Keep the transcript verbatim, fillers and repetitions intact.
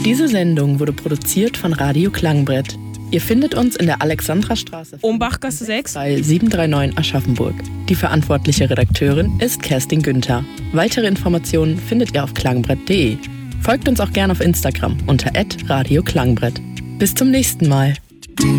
Diese Sendung wurde produziert von Radio Klangbrett. Ihr findet uns in der Alexandrastraße Umbachgasse sechs bei sieben drei neun Aschaffenburg. Die verantwortliche Redakteurin ist Kerstin Günther. Weitere Informationen findet ihr auf klangbrett punkt de. Folgt uns auch gerne auf Instagram unter at radio klangbrett. Bis zum nächsten Mal.